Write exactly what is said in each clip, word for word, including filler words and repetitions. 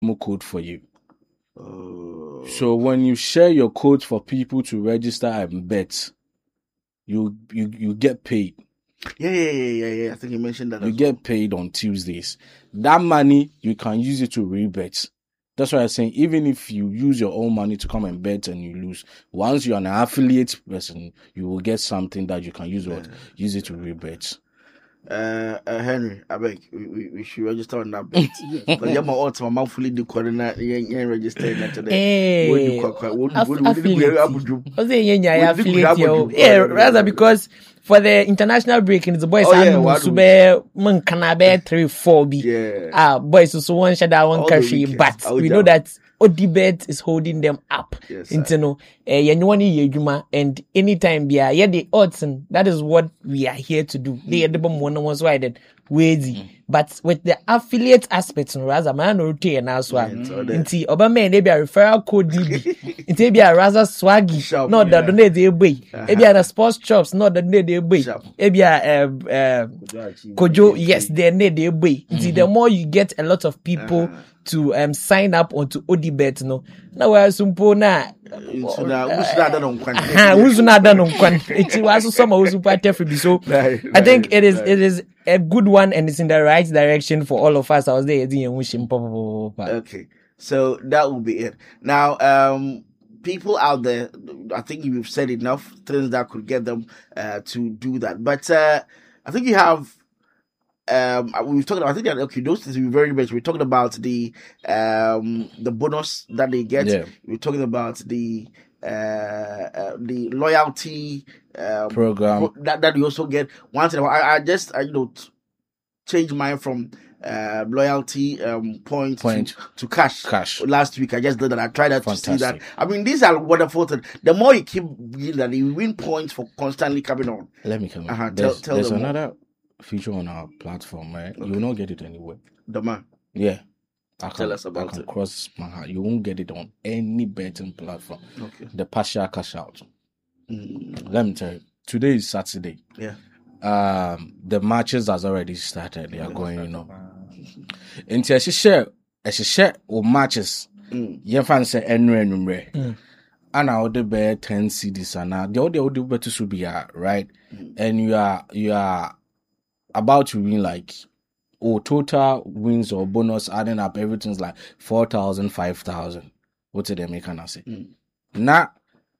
more code for you. Oh. So when you share your code for people to register and bet, you you you get paid. Yeah, yeah, yeah, yeah, yeah. I think you mentioned that. You as get well. paid on Tuesdays. That money you can use it to rebet. That's why I'm saying even if you use your own money to come and bet and you lose, once you're an affiliate person, you will get something that you can use what use it to rebet. Uh, uh, Henry, I beg we, we, we should register on that bet. Because you're my ultimate man fully do coordinate. You ain't registered that today. Hey, affiliate. I affiliate. Yeah, rather because for the international breaking, the boys are Musube, Munkanabe, three, four B. Yeah. Ah, boys, so one shut down one country, but we know that Odibet is holding them up. Yes, into no, eh, yenyuani yejuma, and anytime be a yeah the odds, and that is what we are here to do. They are the bomb one one's why that wazy. But with the affiliate aspects, no rather man or tea and as well. Inti Obama maybe a referral code D B. Inti be a rather swaggy, not that donate the way. Maybe a sports shops, not that they way. Maybe a Kojo, yes, they need the way. Inti the more you get a lot of people to um sign up onto Odibet, no. Now we're simple na. Who's not done on quantity? Who's not done on quantity? It was some who's super free. So I think it is it is a good one and it's in the right direction for all of us. I was there. Okay, so that will be it. Now, um, people out there, I think you've said enough things that could get them uh, to do that. But uh, I think you have. Um, we've talked about. I think that, okay, those things we very much. We're talking about the um the bonus that they get. Yeah. We're talking about the uh, uh the loyalty um, program pro- that that you also get once in a while. I, I just I, you know t- change mine from uh loyalty um points Point. to, to cash. Cash. Last week I just did that. I tried that Fantastic. to see that. I mean, these are wonderful things. The more you keep doing that, you win points for constantly coming on. Let me come. Uh-huh. There's, Tell, tell there's them another more. feature on our platform, right? Okay. You will not get it anywhere. The man. Yeah. I can, Tell us about I can it. cross my heart. You won't get it on any betting platform. Okay. The partial cash out. Mm. Let me tell you. Today is Saturday. Yeah. Um, the matches has already started. They are going, you know. Until she share, she share or matches. Mm. You fan say enre enumre. And I would be ten C Ds and now the other would be to be right, Mm. and you are you are about to win like. Or total wins or bonus adding up, everything's like four thousand, five thousand. What did they make? Can I say? Mm. Now,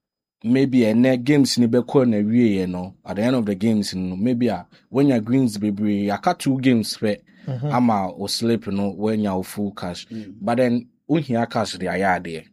maybe a net games in the corner, you know, at the end of the games, you know, maybe uh, when your greens baby, I got two games, but I'm out or sleep, you know, when you're full cash. Mm. But then, when you cash, they are there.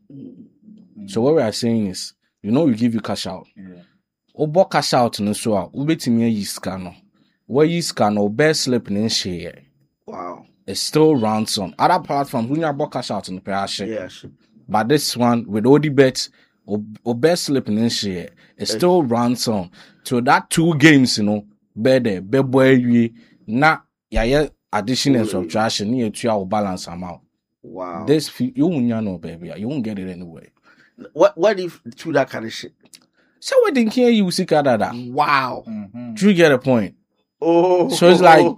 Mm. So, what we are saying is, you know, we give you cash out. Yeah. Obo cash out, no, so, we bet me a scan. Where you scan or best sleep in share. Wow. It's still ransom. Other platforms, when you have cash out in the past, Yeah. Sure. but this one with Odibet or, or best sleeping in share, it's still ransom. So that two games, you know, better, be boy, you not yeah, addition and subtraction, you to our balance amount. Wow. This you won't know, baby, you won't get it anyway. What what if through that kind of shit? So we didn't hear you see that. Wow. Mm-hmm. Do you get a point? Oh. So it's like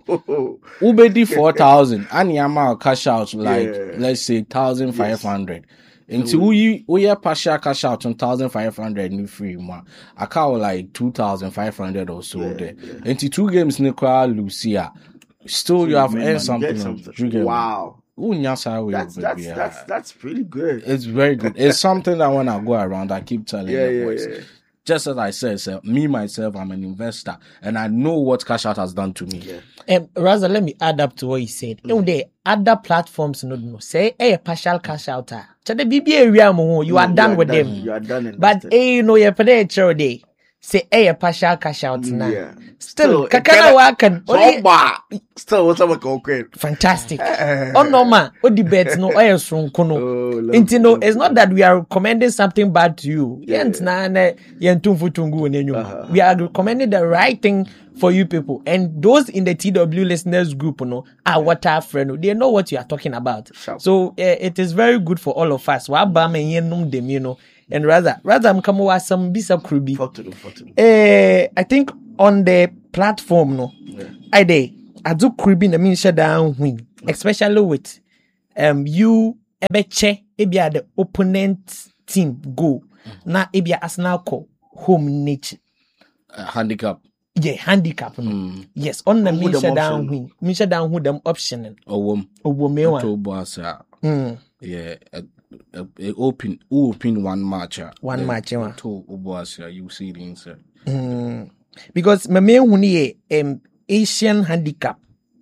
Ubedi four thousand and Yama cash out like Yeah. let's say thousand five hundred. Until we we have partial cash out on thousand five hundred new free man. I call like two thousand five hundred or so Yeah, there. yeah. Until two games Nicola Lucia. Still you have win earned money, something. Get on- something. do you get me? Wow. Unyasa way, That's that's baby, that's yeah. that's pretty good. It's very good. It's something that when I go around, I keep telling Yeah, the yeah, boys. yeah. Just as I said, sir, me myself, I'm an investor, and I know what cash out has done to me. Yeah. Um, Raza, let me add up to what you said. You know, the other platforms, no, no, say, a partial cash out. So the B B area, mo, you are No, done you with done. them. You are done. and But dusted. eh, you know, you're paying a day. Say, a partial cash out now. Yeah. Still, Still, kakana Canada- wakan. So, bah, still, what's up, okay? Fantastic. Oh no, man. What debate? No, I am from Kono. Oh, love Inti no, it, it's love not that we are recommending something bad to you. Yeah. Yent na na yen tumfu tungu nenyu. Uh-huh. We are recommending the right thing for you people. And those in the T W listeners group, you know, are what our friend. They know what you are talking about. Sharp. So uh, it is very good for all of us. Wa ba me yen num dem, you know. And rather, rather I'm come wa some bisa krubi. Photo, photo. Eh, I think on the platform, no, Yeah. I dey I do cribbing. I mean, shut down win, especially with um you ebeche ebia the opponent team go na ebia Arsenal ko home nature uh, handicap. Yeah, handicap. Mm. Yes, on the me shut down win. Me shut down who them option. Owom. Owomewa. Toboasa. Mm. Yeah, a, a, a open open one match. One match, yeah. To Oboasa, you see the answer. Mm. Because my main one is um Asian handicap.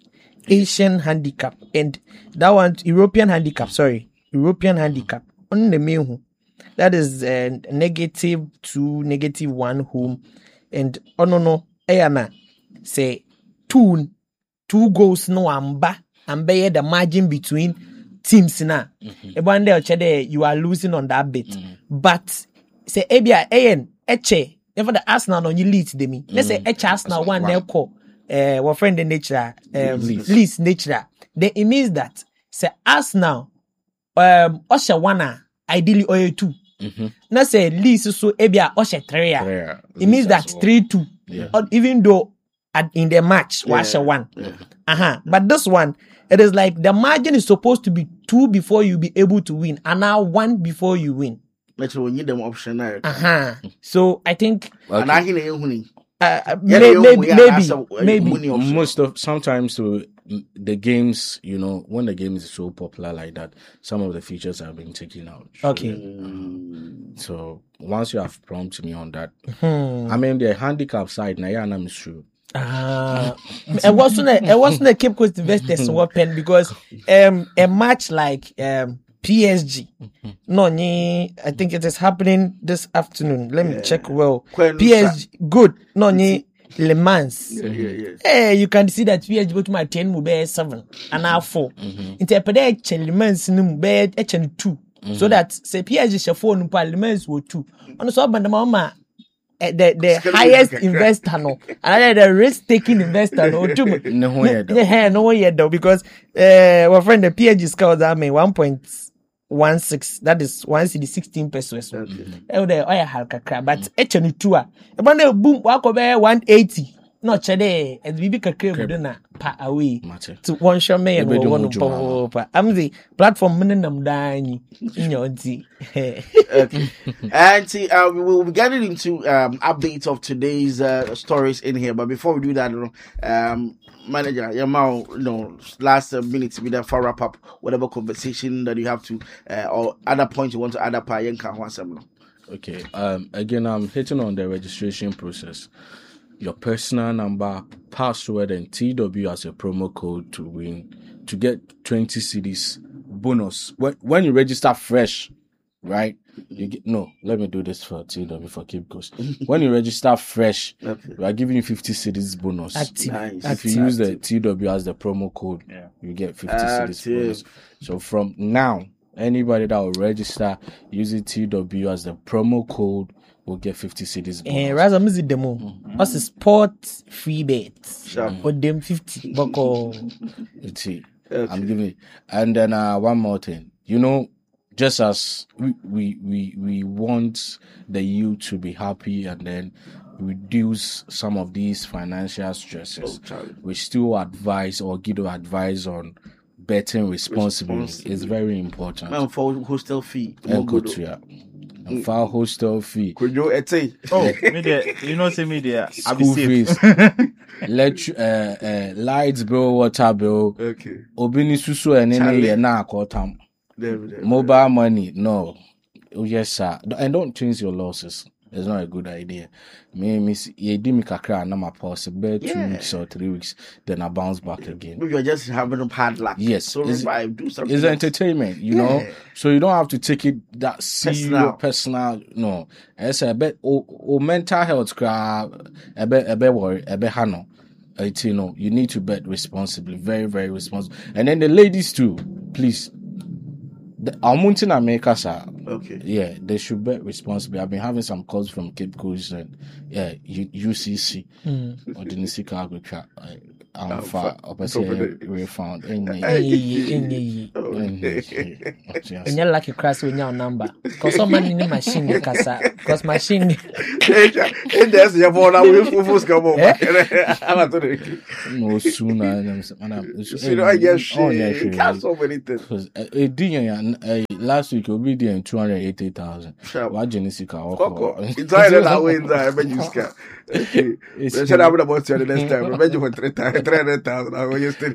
Asian handicap and that one European handicap, sorry. European handicap. On the main one. That is uh, negative two, negative one home. And oh no no Ayana say two two goals no amba amba the margin between teams na mm-hmm. You are losing on that bit. Mm-hmm. But say ebia ayen eche never the Arsenal on you lead them. Mm-hmm. Let's say eche Arsenal one ne call uh our friend the nature um least nature. Then it means that say Arsenal um Osha one ideally or two. Mm-hmm. Now say least so ebia Osha three. Yeah, it means that well. three two. Yeah. Even though at, in the match yeah. Washa one. Yeah. Uh-huh. But this one, it is like the margin is supposed to be two before you be able to win, and now one before you win. But you need them option. Uh-huh. So I think okay. And I hear uh, maybe maybe maybe, maybe. most of sometimes so the games, you know, when the game is so popular like that, some of the features have been taken out. Okay. Mm. So once you have prompted me on that, hmm. I mean the handicap side, now I'm sure. Ah, it wasn't a, it wasn't a Cape Coast investors weapon because um a match like um P S G, no, I think it is happening this afternoon. Let me yeah. check well. P S G, good, no, ni Le Mans. Yeah, yeah, yeah. Hey, you can see that P S G go to my ten will be seven and now four. Interpret Le Mans no be H and two, so that say P S G shall four no Le Mans will two. On so band mama. Uh, the the highest investor no, and the risk taking investor no too. No way though. Yeah, no way though because uh, our friend the P S G scores I mean one point one six. That is one city sixteen pesos. Okay. Eh, the oya halka but H and two ah. Eba na boom wako be one eighty. No chede e bibi kakre budo na pa away to one show me and one pop. I'm the platform minimum dani nyonti. Okay. And see, uh, we will be getting into um updates of today's uh, stories in here, but before we do that, um manager, Yamao, you know, last uh, minute to be there for wrap up whatever conversation that you have to uh, or other points you want to add up. Okay. Um again, I'm hitting on the registration process. Your personal number, password, and T W as a promo code to win, to get twenty cedis bonus. When, when you register fresh, right? You get, no, let me do this for T W for Cape Coast. When you register fresh, okay. We are giving you fifty cedis bonus. Active. Nice. If Active. you use the T W as the promo code, yeah. You get fifty cedis bonus. So from now, anybody that will register using T W as the promo code will get fifty cedis. Eh, rather music demo. Us mm-hmm. Sport free bets. Sure. Or them fifty. Boko. See, okay. I'm giving it. And then uh, one more thing. You know, just as we we we, we want the youth to be happy and then reduce some of these financial stresses, oh, we still advise or give advice on betting responsibly. responsibly. Is very important. And for hostel fee. And go to, yeah. And for hostel fee. Could you say? Oh, media, you know, say media. School fees. Let uh, uh, lights bill, water bill. Okay. Obini susu and any na kotam. Mobile money, no. Oh yes, sir. And don't change your losses. It's not a good idea. Me, miss, you did me kakra na my pause about two yeah. weeks or three weeks, then I bounce back again. Maybe you're just having a hard luck. Yes, so revive, do something. It's else. Entertainment, you yeah. know. So you don't have to take it that serious, personal. personal no, it's a bit o, o mental health. Crab, a bit, a bit worry, a bit hano. It's, you know, you need to bet responsibly, very, very responsible. And then the ladies too, please. The Almontin America, sir. Okay. Yeah, they should bet responsibly. I've been having some calls from Cape Coast and yeah, U- UCC mm. or the Nisika Agriculture. I'm far. Opposite we found. And you're lucky crash with your number. Because some man in the machine, Casa. Because machine. And there's your phone. I will focus. Come on. No sooner. You know, I guess she can't so many things. Because last week you'll be there in two hundred eighty thousand. What Genesis? It's all that way. I bet you scan. They said I'm about you the next time. I bet you for three hundred thousand. I will just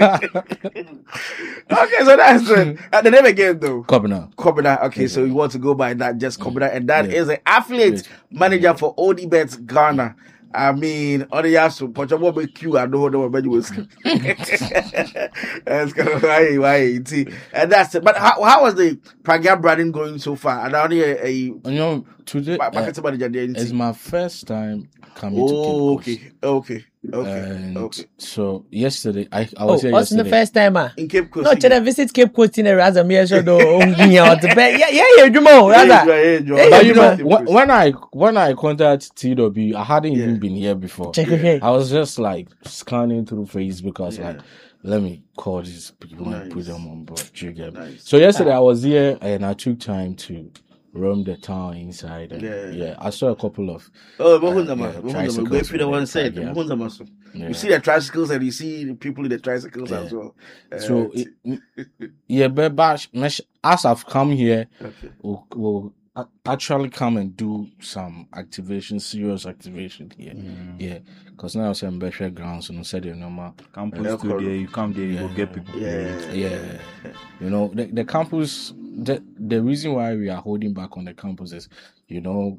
okay, so that's it. Uh, the name again, though. Kobina. Kobina. Okay, yeah. So you want to go by that, just Kobina, and that yeah. is an affiliate yeah. manager for ODBet Ghana. I mean, on the yasu, but I'm going to I don't know what you was. That's kind of why, why, and that's it. But how, how was the program branding going so far? And only a, a you know, today uh, it's my first time coming oh, to Cape Coast. Okay, okay, okay, and okay. So yesterday, I, I was oh, here yesterday. the first time, ah? In Cape Coast. No, should I visit Cape Coast in a rather mere show? Yeah, yeah, yeah, you know, rather. But you know, when I when I contacted T W, I hadn't yeah. even been here before. Check yeah. I was just like scanning through Facebook because yeah. like, let me call these people nice. and put them on board. You get nice. So yesterday ah. I was here and I took time to roam the town inside. And, yeah, yeah, I saw a couple of. Oh, but uh, yeah, tricycles. The one said, yeah. Yeah. You see the tricycles and you see the people in the tricycles yeah. as well. Uh, so, it, yeah, but, but as I've come here, okay. we'll, we'll actually come and do some activation, serious activation here. Mm. Yeah, because now I'm saying better grounds and said you know, campus uh, studio, you come there, you yeah. will get people. Yeah, yeah. yeah. You know, the, the campus. The the reason why we are holding back on the campus is, you know,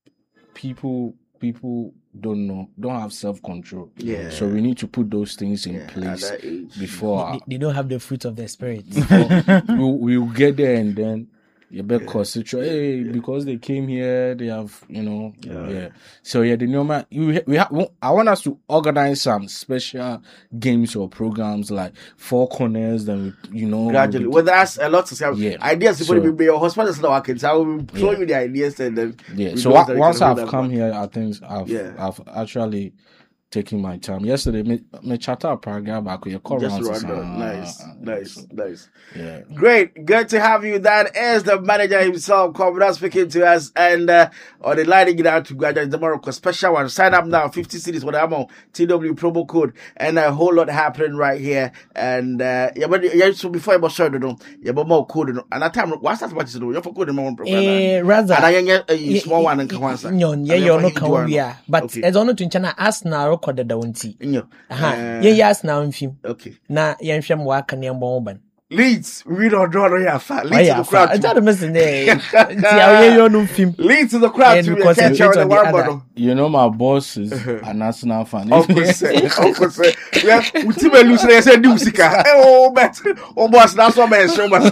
people people don't know, don't have self control. Yeah. So we need to put those things in yeah, place before they, they don't have the fruit of the spirit. we'll, we'll get there and then. Yeah, because yeah. hey, because they came here, they have, you know, yeah. yeah. So yeah, the normal. You we have. I want us to organize some special games or programs like Four Corners. Then you know, gradually. Well, that's a lot of yeah. ideas. People so, be your husband is not working, so I will show yeah. you the ideas and then. Yeah. So what, once I've come one. here, I think I've yeah. I've actually. Taking my time. Yesterday, me, me chat up program back with your Just run down. Nice, uh, nice, so, nice. Yeah. Great. Good to have you. That is the manager himself, Kobina, speaking to us. And uh, on the line, you know, to graduate tomorrow, special one. Sign up now, fifty cities for the ammo, T W promo code, and a whole lot happening right here. And uh, yeah, but yeah, so before you show you know, yeah, but more code. And that time, what's that much to do? You're for code in my own program. Eh, rather. And I get a small one and Kawansa. No, yeah, you're not Kawia. But as only to China, ask now. Kɔda da wonti aha ye yas na mfim okay na ye nhwem wa ka ne mbon ban Leeds we don't draw no ya fa Leeds to the crowd I don't miss there ti awe yo no mfim Leeds to the crowd to catch the one bottle you know my boss is a national fan of course of course we have we team lose they say do sika oh but oh boss that's what man show us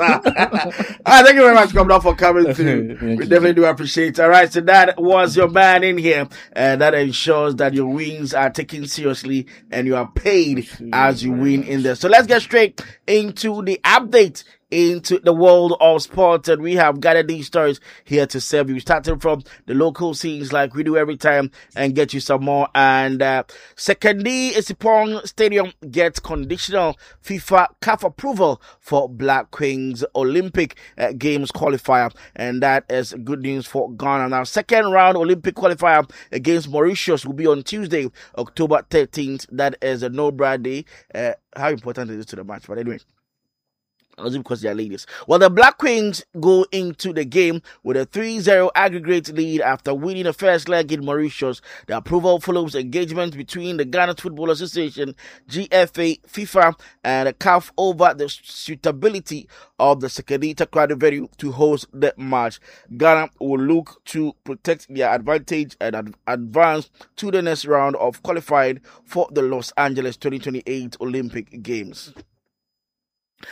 ah thank you very much Kobina for coming through we definitely do appreciate it. All right, so that was your man in here and that ensures that your wins are taken seriously and you are paid as you win in there. So let's get straight into the update into the world of sports, and we have gathered these stories here to serve you, starting from the local scenes like we do every time and get you some more. And uh, Sekedi Isipong Stadium gets conditional FIFA C A F approval for Black Queens Olympic uh, Games qualifier, and that is good news for Ghana. Now, second round Olympic qualifier against Mauritius will be on Tuesday, October thirteenth. That is a no-brainer day. Uh, how important is it to the match? But anyway, because they are ladies. Well, the Black Queens go into the game with a three zero aggregate lead after winning the first leg in Mauritius. The approval follows engagement between the Ghana Football Association, G F A, FIFA, and the C A F over the suitability of the Sekedi Taekwondo venue to host the match. Ghana will look to protect their advantage and ad- advance to the next round of qualifying for the Los Angeles twenty twenty-eight Olympic Games.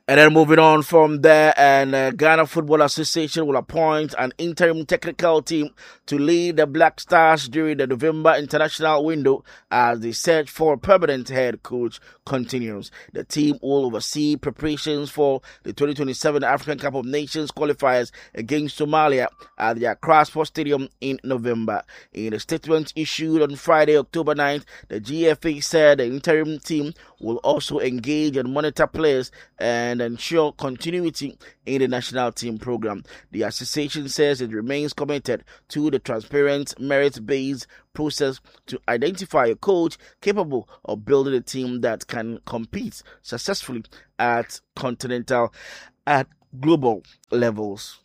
And then moving on from there, and uh, Ghana Football Association will appoint an interim technical team to lead the Black Stars during the November international window as the search for a permanent head coach continues. The team will oversee preparations for the twenty twenty-seven African Cup of Nations qualifiers against Somalia at the Accra Sports Stadium in November. In a statement issued on Friday, October ninth, the G F A said the interim team will also engage and monitor players and ensure continuity in the national team program. The association says it remains committed to the transparent, merit-based process to identify a coach capable of building a team that can compete successfully at continental, at global levels.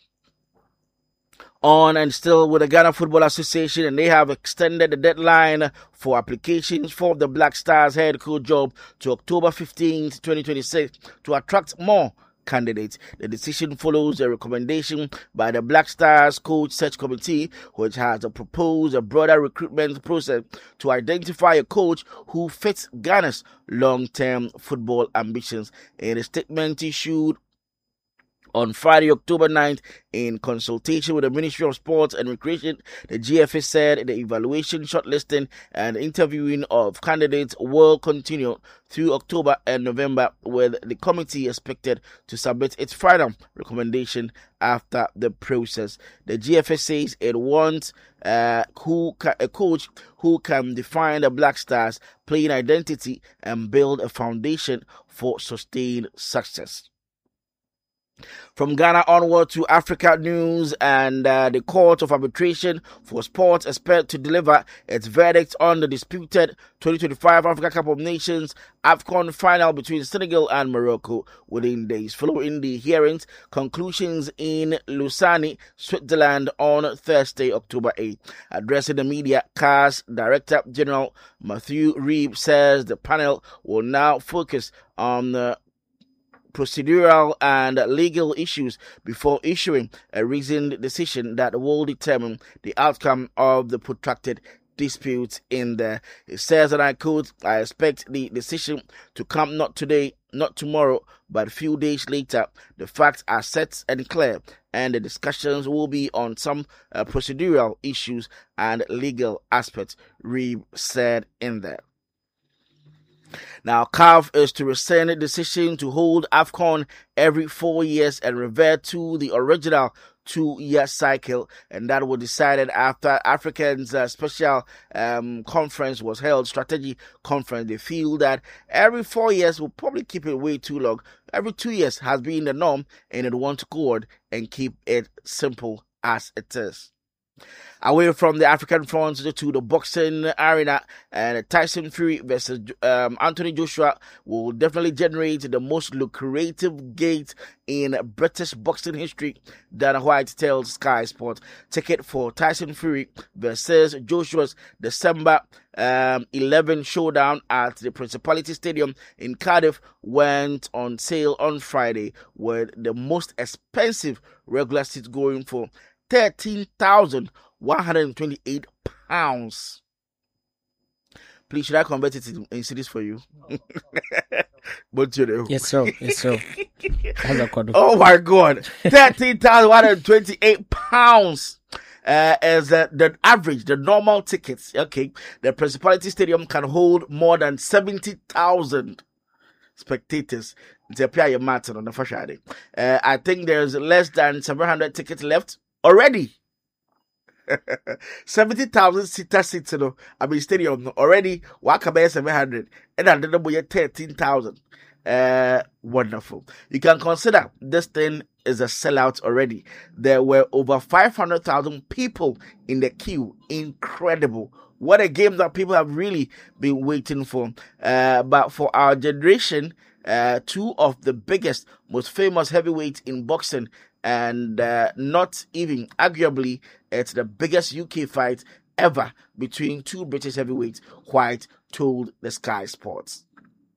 On and still with the Ghana Football Association, and they have extended the deadline for applications for the Black Stars head coach job to October fifteenth, twenty twenty-six to attract more candidates. The decision follows a recommendation by the Black Stars Coach Search Committee, which has proposed a broader recruitment process to identify a coach who fits Ghana's long-term football ambitions. In a statement issued on Friday, October ninth, in consultation with the Ministry of Sports and Recreation, the G F A said the evaluation, shortlisting, and interviewing of candidates will continue through October and November, with the committee expected to submit its final recommendation after the process. The G F A says it wants uh, who ca- a coach who can define the Black Stars' playing identity and build a foundation for sustained success. From Ghana onward to Africa news, and uh, the Court of Arbitration for Sport expected to deliver its verdict on the disputed twenty twenty-five Africa Cup of Nations AFCON final between Senegal and Morocco within days following the hearings conclusions in Lausanne, Switzerland on Thursday, October eighth. Addressing the media, C A S Director General Matthew Reeb says the panel will now focus on uh, procedural and legal issues before issuing a reasoned decision that will determine the outcome of the protracted dispute in there. It says, and I quote, "I expect the decision to come not today, not tomorrow, but a few days later. The facts are set and clear, and the discussions will be on some uh, procedural issues and legal aspects," Reeb said in there. Now, C A F is to rescind a decision to hold AFCON every four years and revert to the original two-year cycle, and that was decided after Africans uh, special um, conference was held, strategy conference. They feel that every four years will probably keep it way too long. Every two years has been the norm, and they want to go on and keep it simple as it is. Away from the African front to the boxing arena, and Tyson Fury versus um, Anthony Joshua will definitely generate the most lucrative gate in British boxing history, Dana White tells Sky Sport. Ticket for Tyson Fury versus Joshua's December um, eleventh showdown at the Principality Stadium in Cardiff went on sale on Friday, with the most expensive regular seat going for thirteen thousand one hundred twenty-eight pounds. Please, should I convert it in, in cities for you? But you know. Yes, sir. Yes, sir. Oh my God. thirteen thousand one hundred twenty-eight pounds. Uh, as uh, the average, the normal tickets. Okay. The Principality Stadium can hold more than seventy thousand spectators. To appear your matter on the first Friday. Uh, I think there's less than seven hundred tickets left already. seventy thousand seater seats, you know, I mean, stadium already, Wakabe seven hundred, and then the boy thirteen thousand. Uh, wonderful. You can consider this thing is a sellout already. There were over five hundred thousand people in the queue. Incredible. What a game that people have really been waiting for. Uh, but for our generation, uh, two of the biggest, most famous heavyweights in boxing, and uh, not even arguably, it's the biggest U K fight ever between two British heavyweights, White told the Sky Sports.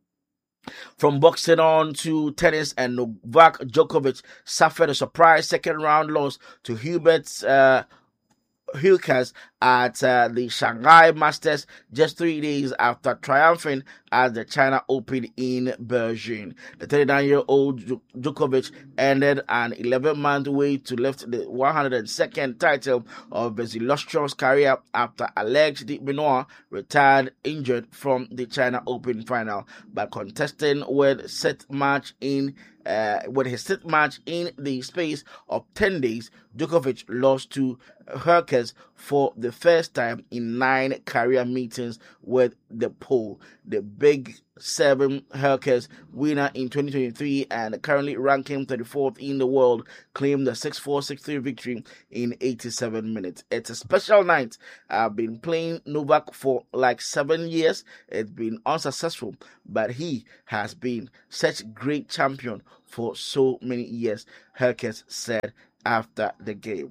From boxing on to tennis, and Novak Djokovic suffered a surprise second round loss to Hubert uh, Hurkacz at uh, the Shanghai Masters just three days after triumphing at the China Open in Beijing. The thirty-nine-year-old Djokovic ended an eleven-month wait to lift the one hundred second title of his illustrious career after alleged Benoit retired injured from the China Open final by contesting with set match in Uh, with his sixth match in the space of ten days. Djokovic lost to Hurkacz for the first time in nine career meetings with the pole. The Big Seven Hurkacz, winner in twenty twenty-three and currently ranking thirty-fourth in the world, claimed the six four, six three victory in eighty-seven minutes. It's a special night. I've been playing Novak for like seven years. It's been unsuccessful, but he has been such a great champion for so many years, Hurkacz said after the game.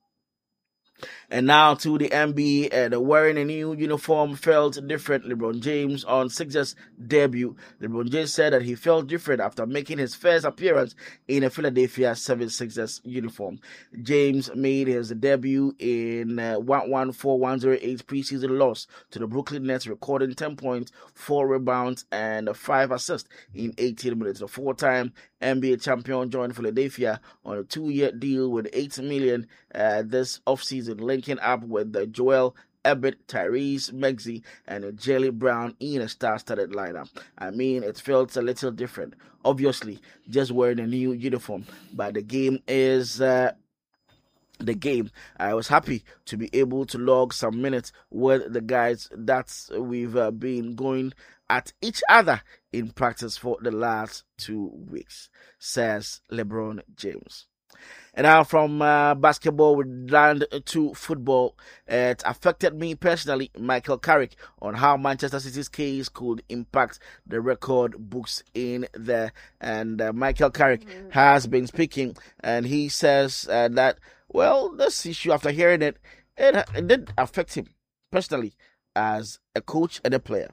And now to the N B A, and wearing a new uniform felt different. LeBron James on Sixers debut. LeBron James said that he felt different after making his first appearance in a Philadelphia seventy-sixers uniform. James made his debut in a one fourteen one oh eight preseason loss to the Brooklyn Nets, recording ten points, four rebounds, and five assists in eighteen minutes. The four-time N B A champion joined Philadelphia on a two-year deal with eight million dollars uh, this offseason, linking up with the Joel Embiid, Tyrese Maxey, and Jaylen Brown in a star-studded lineup. I mean, it felt a little different. Obviously, just wearing a new uniform, but the game is uh, the game. I was happy to be able to log some minutes with the guys that we've uh, been going at each other in practice for the last two weeks, says LeBron James. And now from uh, basketball, we land to football. It affected me personally, Michael Carrick, on how Manchester City's case could impact the record books in there. And uh, Michael Carrick mm-hmm. has been speaking, and he says uh, that, well, this issue, after hearing it, it, it did affect him personally as a coach and a player.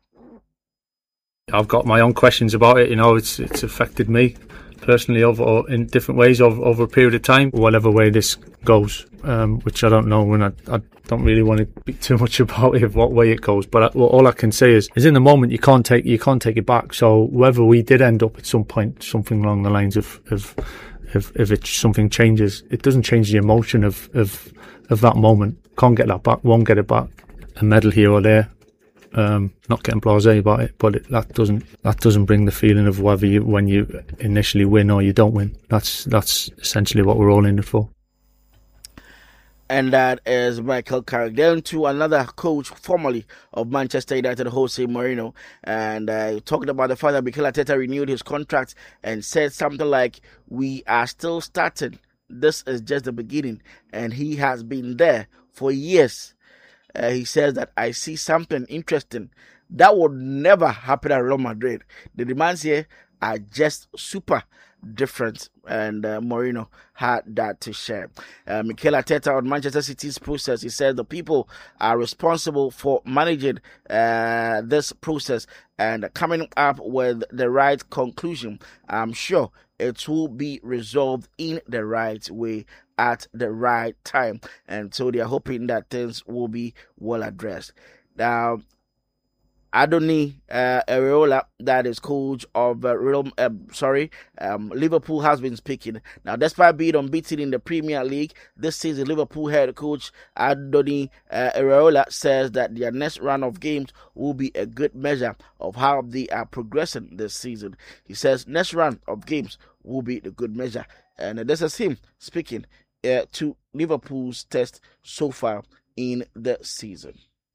I've got my own questions about it. You know, it's it's affected me personally over in different ways over, over a period of time, whatever way this goes, um, which I don't know, and I, I don't really want to speak too much about it, what way it goes. But I, well, all I can say is, is in the moment you can't take you can't take it back. So whether we did end up at some point something along the lines of of if if it something changes, it doesn't change the emotion of of of that moment. Can't get that back. Won't get it back. A medal here or there. Um, not getting blasé about it, but it, that doesn't that doesn't bring the feeling of whether you when you initially win or you don't win. That's that's essentially what we're all in it for. And that is Michael Carrick. Then to another coach, formerly of Manchester United, Jose Mourinho, and uh, talking about the fact that Mikel Arteta renewed his contract and said something like, "We are still starting. This is just the beginning," and he has been there for years. Uh, he says that I see something interesting that would never happen at Real Madrid. The demands here are just super different, and uh, Mourinho had that to share. Uh, Mikel Arteta on Manchester City's process, he said the people are responsible for managing uh, this process and coming up with the right conclusion. I'm sure it will be resolved in the right way at the right time, and so they are hoping that things will be well addressed. Now, Adoni uh, Areola, that is coach of uh, Real, uh, sorry, um, Liverpool, has been speaking. Now, despite being unbeaten in the Premier League this season, Liverpool head coach Adoni uh, Areola says that their next round of games will be a good measure of how they are progressing this season. He says next round of games will be the good measure, and uh, this is him speaking uh, to Liverpool's test so far in the season.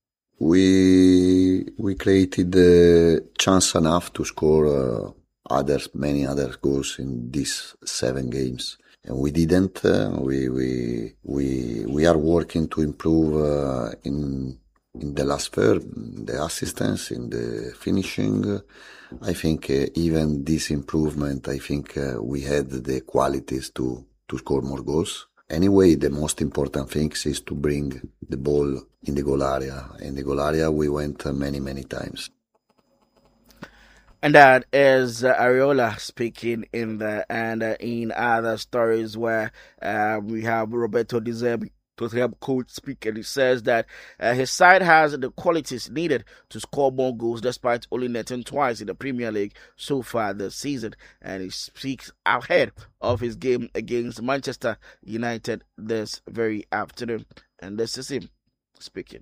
We we created uh, chance enough to score uh, others many other goals in these seven games, and we didn't. Uh, we we we we are working to improve uh, in in the last third, the assistance, in the finishing. I think uh, even this improvement, I think uh, we had the qualities to to score more goals. Anyway, the most important thing is to bring the ball in the goal area. In the goal area, we went many, many times. And that is uh, Areola speaking in the and uh, in other stories where uh, we have Roberto De Zerbi Tottenham coach speak, and he says that uh, his side has the qualities needed to score more goals despite only netting twice in the Premier League so far this season. And he speaks ahead of his game against Manchester United this very afternoon. And this is him speaking.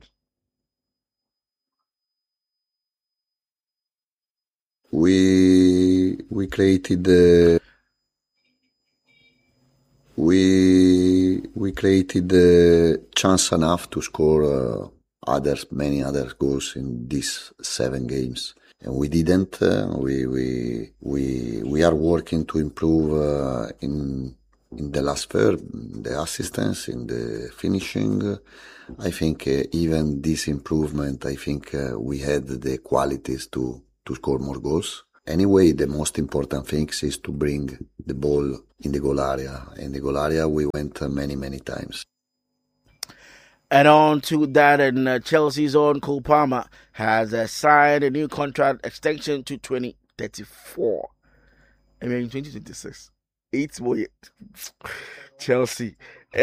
We we created the we we created the chance enough to score uh, others many other goals in these seven games, and we didn't. Uh, we we we we are working to improve uh, in in the last third, the assistance, in the finishing. I think uh, even this improvement, I think uh, we had the qualities to. to score more goals. Anyway, the most important thing is to bring the ball in the goal area. In the goal area, we went many, many times. And on to that, and uh, Chelsea's own Cole Palmer has uh, signed a new contract extension to twenty thirty-four. I mean, twenty twenty-six. Eight more years. Chelsea.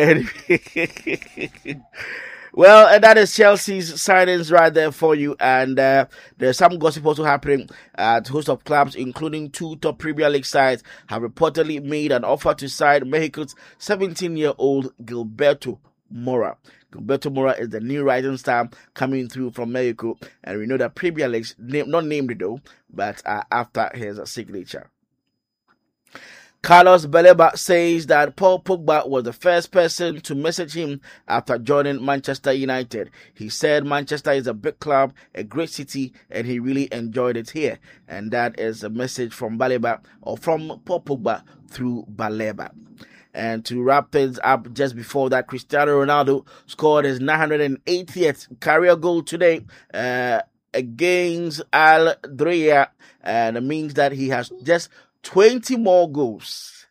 Anyway. Well, and that is Chelsea's signings right there for you. And uh, there's some gossip also happening at a host of clubs, including two top Premier League sides, have reportedly made an offer to sign Mexico's seventeen-year-old Gilberto Mora. Gilberto Mora is the new rising star coming through from Mexico. And we know that Premier League, not named though, but uh, after his signature. Carlos Baleba says that Paul Pogba was the first person to message him after joining Manchester United. He said Manchester is a big club, a great city, and he really enjoyed it here. And that is a message from Baleba, or from Paul Pogba through Baleba. And to wrap things up, just before that, Cristiano Ronaldo scored his nine hundred eightieth career goal today uh, against Al Dreya, and it means that he has just twenty more goals.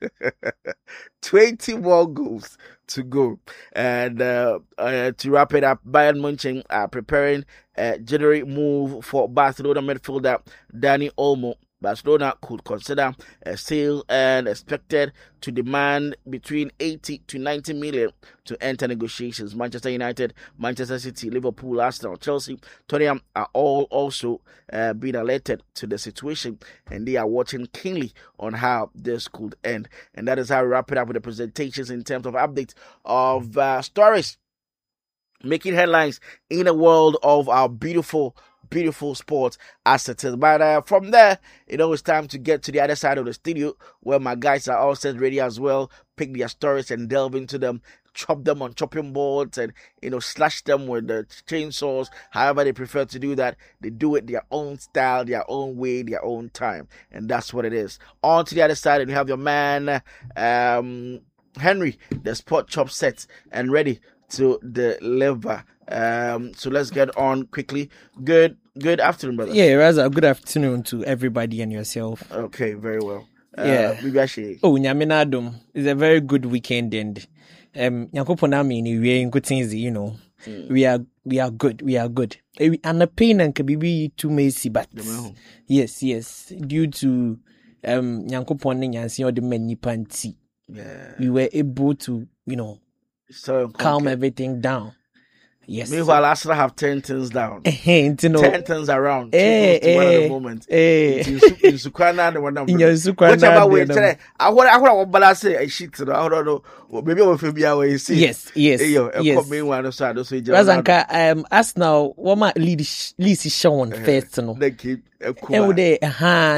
twenty more goals to go. And uh, uh, to wrap it up, Bayern Munich are preparing a January move for Barcelona midfielder Dani Olmo. Barcelona could consider a sale and expected to demand between eighty to ninety million to enter negotiations. Manchester United, Manchester City, Liverpool, Arsenal, Chelsea, Tottenham are all also uh, being alerted to the situation, and they are watching keenly on how this could end. And that is how we wrap it up with the presentations in terms of updates of uh, stories making headlines in the world of our beautiful beautiful sports assets. But uh, from there, you know, it's time to get to the other side of the studio where my guys are all set ready as well, pick their stories and delve into them, chop them on chopping boards and, you know, slash them with the chainsaws, however they prefer to do that. They do it their own style, their own way, their own time, and that's what it is. On to the other side, and you have your man um Henry, the sport chop set and ready to deliver. Um, so let's get on quickly. Good, good afternoon, brother. Yeah, Raza, good afternoon to everybody and yourself. Okay, very well. Uh, yeah. Oh, Nyaminadum. It's a very good weekend, and um, Yankoponami, we are you know, mm. we are we are good, we are good. And the pain and can be too messy, but yes, yes, due to um Yankopon and see all the many panty, yeah, we were able to, you know, so calm everything down. Yes. Meanwhile, I still have ten things down. ten things around. Eh, eh, one at the moment. Eh. In Sukwana, the one number. In your Sukwana. Whichever way, I want, I want to balance a sheet. I don't know. Maybe I will be away. Yes, yes. Eh, yo, yes. Me one of side. So, Razanka, um, as now, what my lead, Lisi Sean first, no. Thank you. And they, ha,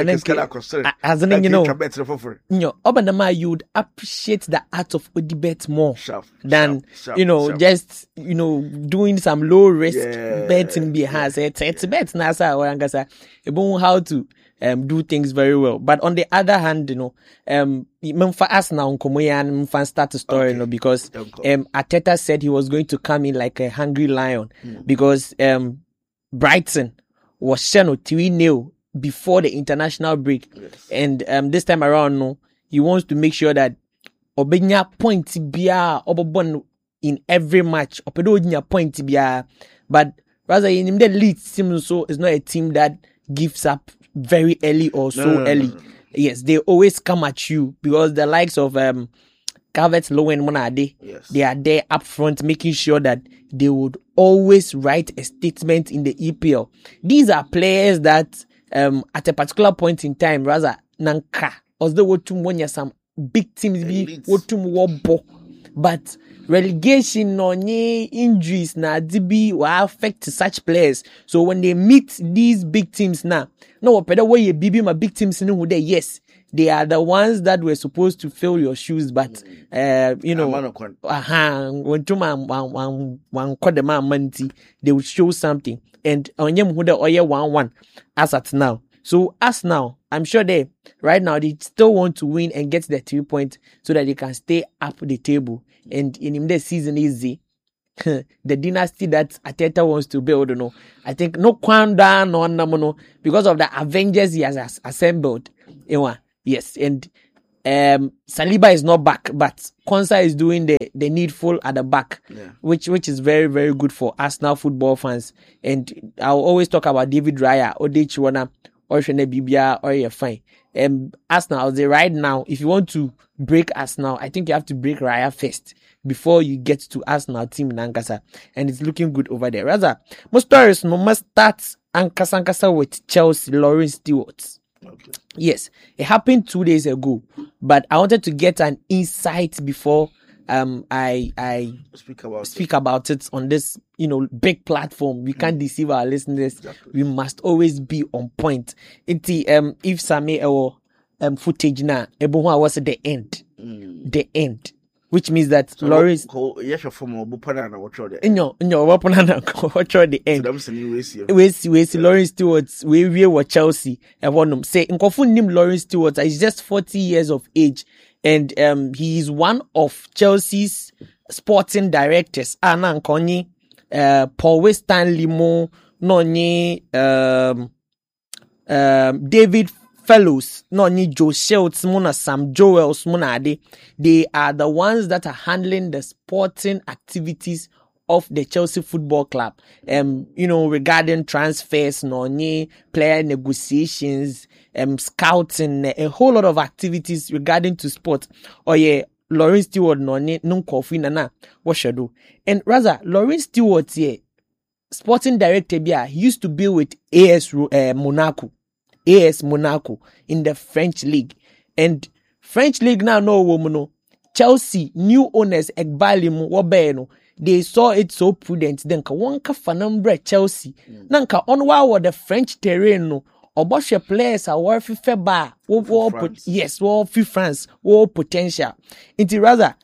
as an you know, you know, you'd appreciate the art of Odibet more sharp, than sharp, sharp, you know, sharp. just you know, doing some low risk yeah, betting behind it. It's bet nasa or angasa about how to um do things very well. But on the other hand, you know, um, for us now, Komoyan fan start a story, okay. you know, because um, Arteta said he was going to come in like a hungry lion mm. because um, Brighton was Shano three nil before the international break. Yes. And um, this time around, no, he wants to make sure that Obenya point bia Obobon in every match. Opedo point bia. But rather in the lead team, so it's not a team that gives up very early or so no, no, early. No, no, no. Yes, they always come at you because the likes of um Calvert-Lewin, Monade. Yes. They are there up front, making sure that they would always write a statement in the E P L. These are players that, um, at a particular point in time, rather, nanka, as though what to some big teams be what to wobo, but relegation or injuries na D will affect such players. So when they meet these big teams now, no, better way you be my big teams in who they yes. They are the ones that were supposed to fill your shoes, but uh, you know, uh-huh, when two man one one call the man money, they will show something. And on them who the oil one one as at now. So as now, I'm sure they right now they still want to win and get the three points so that they can stay up the table. And in the season easy. The dynasty that Arteta wants to build, you know, I think no Kwanda, no no, because of the Avengers he has as- assembled. You know, yes, and um, Saliba is not back, but Konsa is doing the, the needful at the back, yeah. which which is very very good for Arsenal football fans. And I'll always talk about David Raya, Odechiwana, or Shane Bibia, or you're fine. Um, Arsenal, I'll say right now, if you want to break Arsenal, I think you have to break Raya first before you get to Arsenal team in Ankasa, and it's looking good over there. Rather, most stories no must start Ankasa Ankasa with Chelsea, Lawrence Stewart. Okay. Yes, it happened two days ago, but I wanted to get an insight before um I I speak about speak it. about it on this, you know, big platform. We can't deceive our listeners. Exactly. We must always be on point. It's um if Sami or um footage now, everyone was at the end, Mm. the end, which means that So Lawrence. ko yes from Bupana na watch there. In your in your weapon and watch the end. So them say we see. We see we see Lawrence Stewart. We we were Chelsea. Everyone say Nkofu name Lawrence Stewart. He's just forty years of age, and um he is one of Chelsea's sporting directors. Anna Nkonyi, uh, Paul Stanley Mo, Nonye, um, um, David Fellows, Nonye Joe Schultz, Mona Sam Joels, Monade. They are the ones that are handling the sporting activities of the Chelsea Football Club. Um, you know, regarding transfers, Nonye, player negotiations, um, scouting, a whole lot of activities regarding to sport. Oh yeah, Lawrence Stewart, Nonye, non coffee, nana, what should do? And rather, Lawrence Stewart, yeah, sporting director, yeah, he used to be with A S uh, Monaco. A S Monaco in the French league, and French league now no woman no Chelsea new owners Egbali mu wobeno they saw it so prudent then ka wonka fanambre Chelsea mm. nanka on wa the French terrain no oboshe players are worth feba wo wo yes wo fi France wo potential inti rather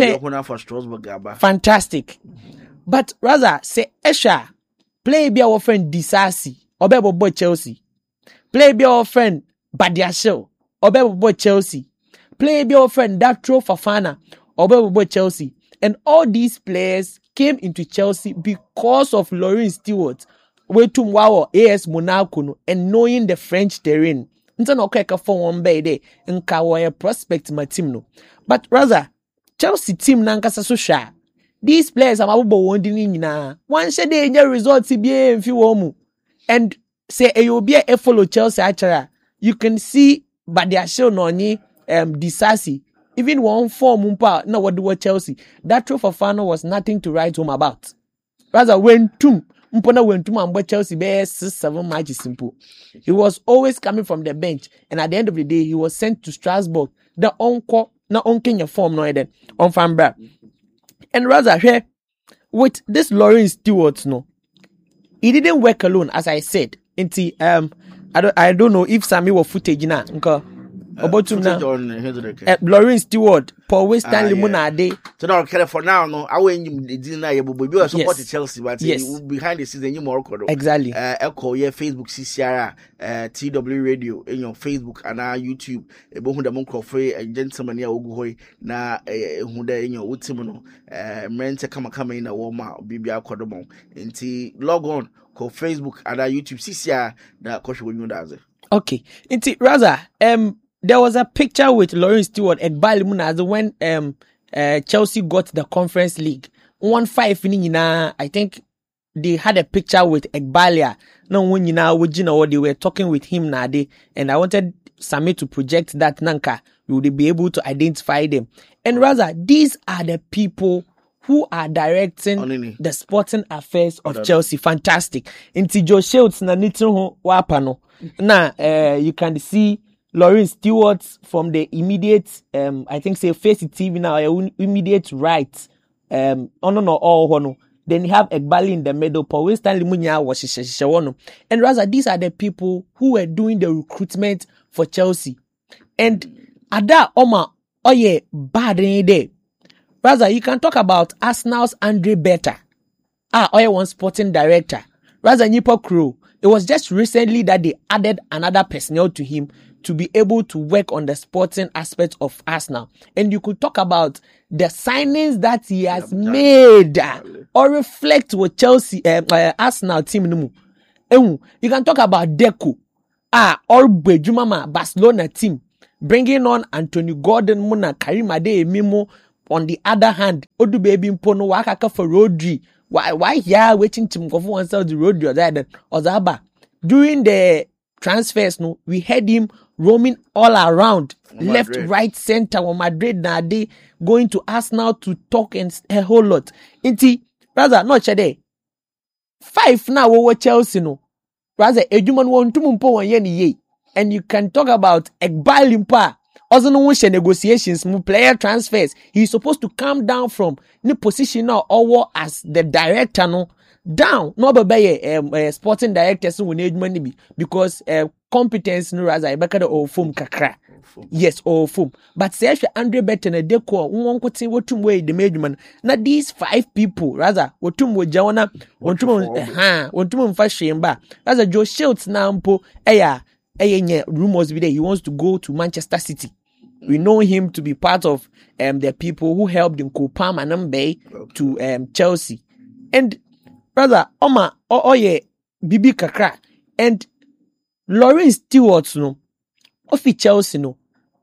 fantastic but rather say Esha play be our friend Disasi obebo boy Chelsea. Play be your friend Badiashile, Obebo boy Chelsea. Play be your friend Datro Fafana, Obebo boy Chelsea. And all these players came into Chelsea because of Lawrence Stewart, Wetum Wawo, A S Monaco, and knowing the French terrain. Nta okay ka for one bay day, nka wa prospect my team no. But rather, Chelsea team nankasa so sha. These players are mabo wondi nyina. One shade dey results be mfi wo mu. And say you will be a follow Chelsea actually. You can see Badiashile Nonye um Disasi. Even one form umpa no what do Chelsea. That trophy for Fano was nothing to write home about. Rather when tum mpona when tum and Chelsea be six seven matches simple. He was always coming from the bench, and at the end of the day he was sent to Strasbourg. The onko na onkin your form no then on Fanbra. And rather here with this Lawrence Stewart no. He didn't work alone, as I said. Inti um I don't I don't know if Sammy were footage na nka about him now. Uh, Lawrence Stewart, Paul Stanley Munade. So now care for now no I when you didn't know but you support Chelsea but yes. Behind the scenes you more record. Exactly. Uh echo yeah Facebook C C R uh T W Radio in your Facebook and our YouTube e bo hu da monko free a gentleman ya ogu hoy na e hu da in your ultimo no uh mente kama kama ina wo ma bibia akodomon nti log on ko Facebook and our YouTube C C R that coach when you does it. Okay. Inti rather um there was a picture with Lawrence Stewart at Balimunazo when um uh, Chelsea got the Conference League. One five in I think they had a picture with Egbalia. No when you know what they were talking with him nade, and I wanted Sammy to project that nanka you would be able to identify them. And rather, these are the people who are directing Onini. the sporting affairs of Chelsea. Fantastic. Inti Joe Shields na nitro wapano. Now, uh, you can see Lawrence Stewart from the immediate, um, I think, say, face T V now, immediate right. Um, oh no, no, all no. Then you have Egbali in the middle. Paul Stanley Munya was Shishawano. And rather, these are the people who were doing the recruitment for Chelsea. And Ada Oma, oh yeah, bad in day. Rather, you can talk about Arsenal's Andre Beta. Ah, oh yeah, one sporting director. Rather, Nipo Crew. It was just recently that they added another personnel to him to be able to work on the sporting aspect of Arsenal. And you could talk about the signings that he has yeah, made uh, or reflect what Chelsea, uh, uh, Arsenal team. You can talk about Deco, ah, or Bejumama, Barcelona team, bringing on Anthony Gordon, Muna, Karim Ade, Mimo. On the other hand, Odu baby Mpono Wakaka for Rodri. Why, why here waiting to go for oneself the Rodri or that? Ozaba. During the transfers, no, we had him roaming all around, oh, left, Madrid. right, center, or Madrid, now they going to Arsenal to talk and a whole lot. Inti, rather, not Chade. Five now over Chelsea, no. Rather, Eduman won two mumpo one ye. And you can talk about Ekbalimpa. Also, no wish negotiations, player transfers. He's supposed to come down from the position now or as the director, no down. No, but by um, uh, sporting director, so we need money because uh, competence no as I back at the old foam kakra. Yes, old foam. But say Andre Betten a deco, one could say what to way the management. Now these five people, rather, what to mo Jawana, what to mo, ha, what to mo fashion ba. Rather, Joe Shields now, po, aya, aya, rumors be there. He wants to go to Manchester City. We know him to be part of um, the people who helped in Kopam and Mbe to um, Chelsea. And brother, Oma, oh, oh yeah, Bibi Kakra. And Lawrence Stewart, no, of Chelsea, no.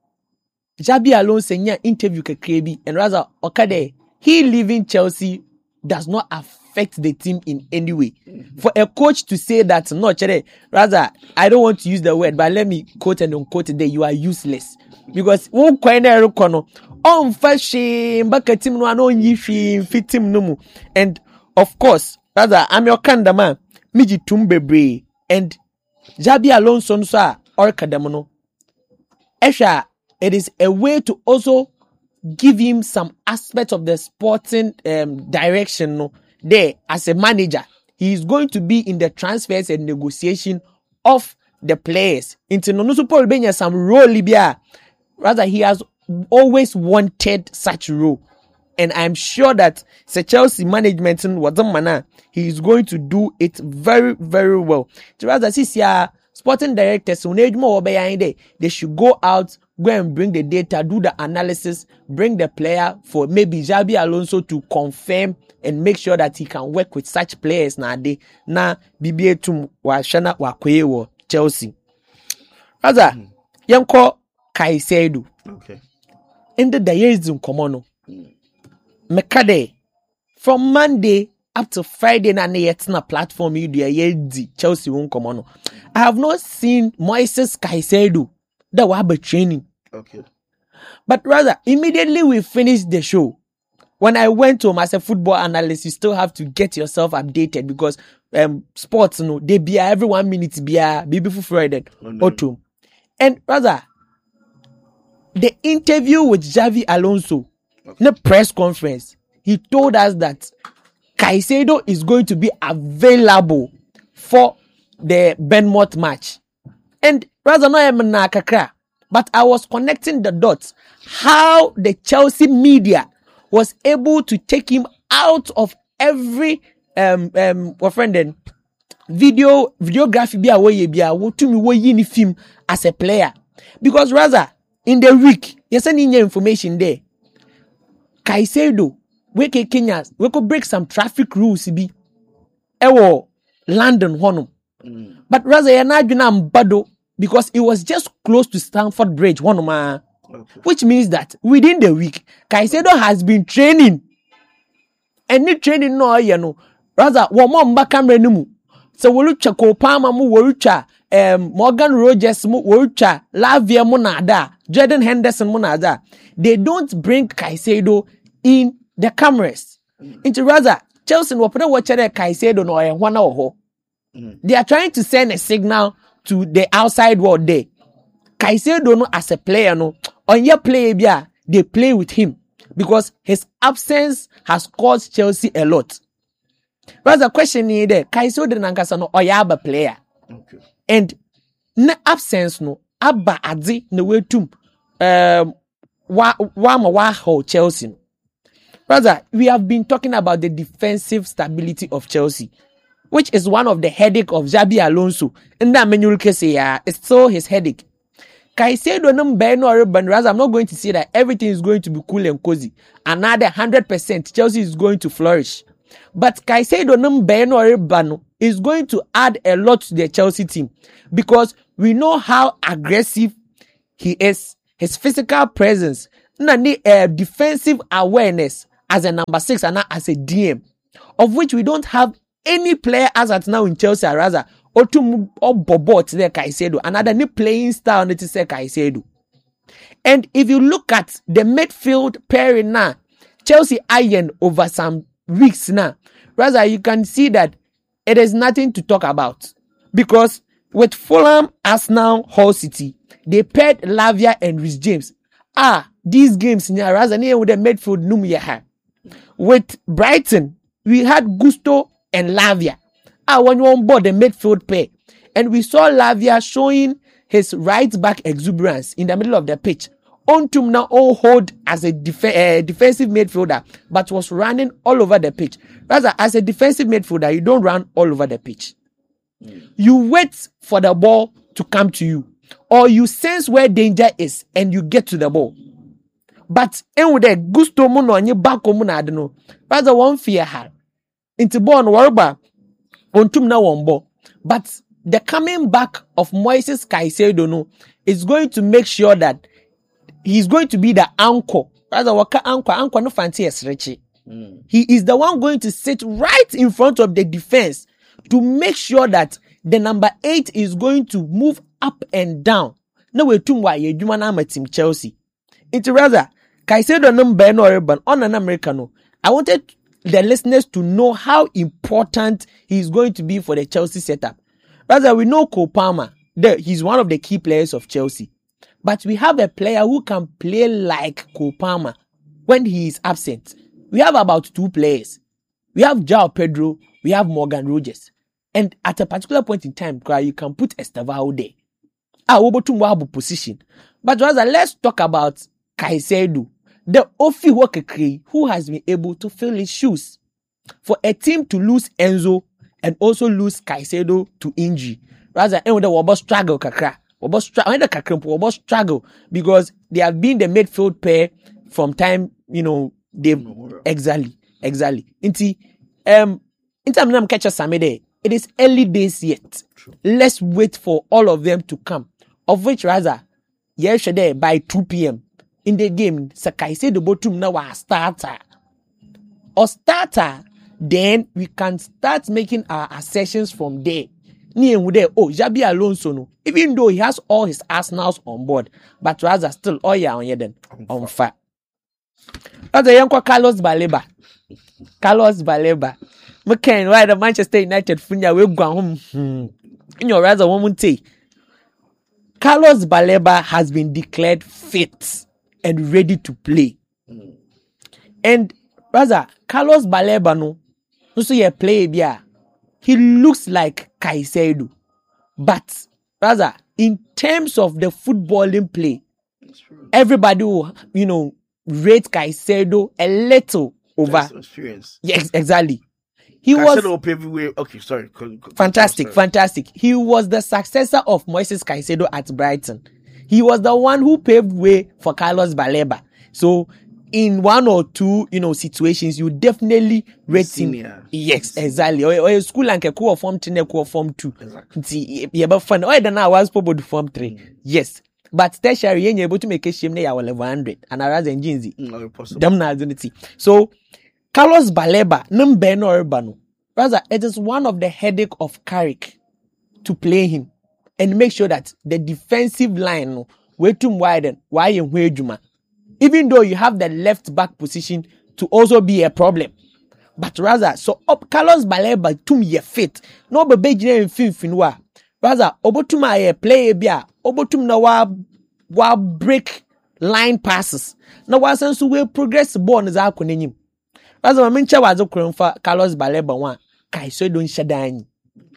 Jabi alone saying interview Kakrebi, and rather, Okade, he leaving Chelsea does not affect the team in any way. Mm-hmm. For a coach to say that, no, Chere, rather, I don't want to use the word, but let me quote and unquote today, you are useless. Because won kwene rukono on fashi mbaka team no ano yifi fit team no mu. And of course, rather I'm your kind of man, miji tumbebre and Jabi Alonso so or kadamono. Esha, it is a way to also give him some aspect of the sporting um, direction no there as a manager. He is going to be in the transfers and negotiation of the players. Into no support being some role libya. Rather, he has always wanted such role. And I'm sure that the Chelsea management was a manner. He is going to do it very, very well. Rather, this year, sporting directors, they should go out, go and bring the data, do the analysis, bring the player for maybe Jabi Alonso to confirm and make sure that he can work with such players now. They na B B A to Washana Wakwe Chelsea. Rather, mm. Yanko Caicedo. Okay. In the days in Komono. Mekade. From Monday up to Friday na yet na platform you do Chelsea won Komono. I have not seen Moises Caicedo that were be training. Okay. But rather, immediately we finished the show. When I went home as a football analyst, you still have to get yourself updated because um sports, you know, they be every one minute be a be before Friday or two. And rather, the interview with Javi Alonso, okay. in the press conference, he told us that Caicedo is going to be available for the Bournemouth match. And rather not even Nakakra, but I was connecting the dots. How the Chelsea media was able to take him out of every um um what friend then video videography be away be a to me way in film as a player. Because rather in the week, you're sending your information there. Caicedo, we can Kenya, we could break some traffic rules, be ewo London honum. Mm. But rather, you're not doing bado because it was just close to Stamford Bridge, one of my, okay. Which means that within the week, Caicedo has been training. And the training no, you know, rather, one more back camera no. So we look chako palma mu we look um, Morgan Rogers mu Wolcha, Lavia Monada, Jordan Henderson Monada. They don't bring Caicedo in the cameras. Into rather, Chelsea will put watch there Caicedo no one or They are trying to send a signal to the outside world there. Caicedo no as a player no on your play yeah, they play with him because his absence has caused Chelsea a lot. But the question is there, Caicedo nankasa no oyaba player. Okay. And na absence no aba adi na wetum um wa wa ma wa ho Chelsea. Brother, we have been talking about the defensive stability of Chelsea, which is one of the headache of Xabi Alonso. And that menu say yeah, it's still his headache. Caicedo num ben or Urban, rather, I'm not going to say that everything is going to be cool and cozy. Another hundred percent Chelsea is going to flourish. But Caicedo num ben or Urban is going to add a lot to the Chelsea team because we know how aggressive he is, his physical presence, and the uh, defensive awareness as a number six and not as a D M, of which we don't have any player as at now in Chelsea, rather, or to or Bobot there Caicedo, another new playing style that is Caicedo. And if you look at the midfield pairing now, Chelsea iron over some weeks now, rather you can see that it is nothing to talk about because with Fulham, Arsenal, Hull City, they paired Lavia and Reece James. Ah, these games now, rather near with the midfield Numia. With Brighton, we had Gusto and Lavia. Ah, when you on board the midfield pair, and we saw Lavia showing his right back exuberance in the middle of the pitch. Ontum now all hold as a def- uh, defensive midfielder, but was running all over the pitch. Rather, as a defensive midfielder, you don't run all over the pitch. Mm. You wait for the ball to come to you, or you sense where danger is and you get to the ball. But in with the gusto mono on your back, no. Rather, one fear her into ball on Warba, ontum now on ball. But the coming back of Moises Caicedo no, is going to make sure that he's going to be the anchor. Rather, waka anchor, anchor no fancy as Richie. Mm. He is the one going to sit right in front of the defense to make sure that the number eight is going to move up and down. No way to why you man team Chelsea. It's rather Caicedo number no urban on an Americano. I wanted the listeners to know how important he is going to be for the Chelsea setup. Rather, we know Cole Palmer. The, he's one of the key players of Chelsea. But we have a player who can play like Cole Palmer when he is absent. We have about two players. We have João Pedro. We have Morgan Rogers. And at a particular point in time, you can put Estevao there. Ah, we position. But rather, let's talk about Caicedo, the Ofi worker who has been able to fill his shoes. For a team to lose Enzo and also lose Caicedo to injury, rather, and the Wabo struggle kakra. Wabo struggle, struggle because they have been the midfield pair from time, you know, they exactly, exactly. Inti, um, inti I'm catch us there. It is early days yet. True. Let's wait for all of them to come. Of which rather, yesterday by two p.m. in the game, Sakai said the bottom now a starter. Or starter, then we can start making our assertions from there. Near with there, oh, Xabi Alonso no. Even though he has all his arsenals on board, but rather still all yeah on then on fire. That's a young Carlos Baleba. Carlos Baleba. McCain, why the Manchester United funya we go home. In your rather woman say Carlos Baleba has been declared fit and ready to play. Mm. And rather, Carlos Baleba no, no so you play yeah. He looks like Caicedo. But rather, in terms of the footballing play, everybody will, you know, rate Caicedo a little over. Experience. Yes, exactly. He Caicedo was paved way. Okay, sorry. fantastic, sorry. fantastic. He was the successor of Moises Caicedo at Brighton. He was the one who paved way for Carlos Baleba. So, in one or two, you know, situations, you definitely rate Senior. him. Yes, exactly. Or, or school and ko form ten, ko form two. Exactly. Yeah, but fun. Oh, then I was probably form three. Mm. Yes. But tertiary, you're able to make a shame there level one hundred. And I rather than Jinzi. Not possible. Damn na identity. So, Carlos Baleba, number no urbano. Rather, it is one of the headache of Carrick to play him. and make sure that the defensive line no way too widen, why you juma. Even though you have the left back position to also be a problem. But rather, so up Carlos Baleba tum ye fit. No be bejine in fin finwa. Rather, obotuma ye play bia. Obotum na wa wa break line passes. Na wa sense we progress ball na za akonenyim. Rather, ma mencha wa zo kremfa Carlos Baleba one. Kaiso don shadani.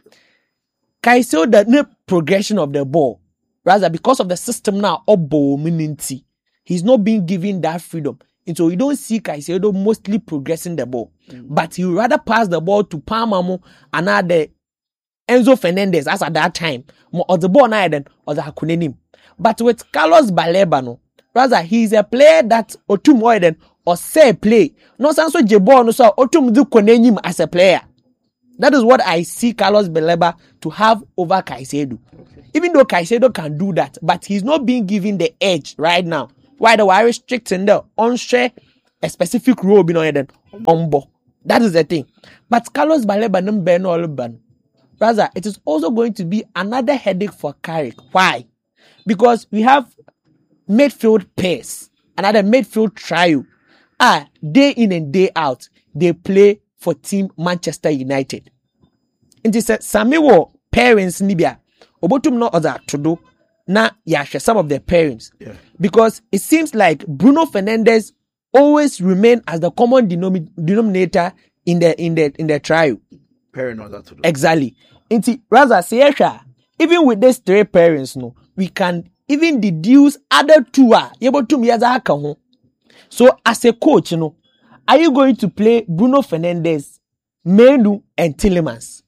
Kaiso the no progression of the ball. Rather, because of the system now, obo minity. He's not being given that freedom. And so you don't see Caicedo mostly progressing the ball. Mm-hmm. But he rather pass the ball to Palmamo and other Enzo Fernandez as at that time. Or the ball now then or the Hakunenim. But with Carlos Baleba, no, rather he's a player that Otum Oiden or say play. No sense so Jebo no so Otum do Konenim as a player. That is what I see Carlos Baleba to have over Caicedo. Okay. Even though Caicedo can do that, but he's not being given the edge right now. Why the why restricting the unshare a specific role being on umbo. That is the thing. But Carlos Baleba number no ban. Rather, it is also going to be another headache for Carrick. Why? Because we have midfield pairs, another midfield trio. Ah, day in and day out, they play for Team Manchester United. It is a Samiwo parents nibia. Obotum no other to do. Na yasha some of their parents. Yeah. Because it seems like Bruno Fernandes always remain as the common denom- denominator in the in the in the trio. Parent or that to do. Exactly. Inti rather say even with these three parents, no, we can even deduce other two are able to me as a home. So as a coach, you know, are you going to play Bruno Fernandes, Menu, and Tielemans?